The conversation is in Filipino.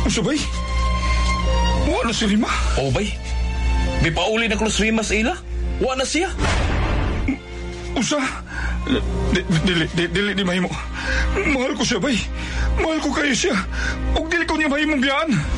Usabay? Wala si Rima. O bay, may pauli na Cruz Rima sa ila. Wa na siya. Usa? Dili mahimo. Mahal ko siya, bay. Mahal ko kayo siya. Ug dili ko niya mahimong biyaan.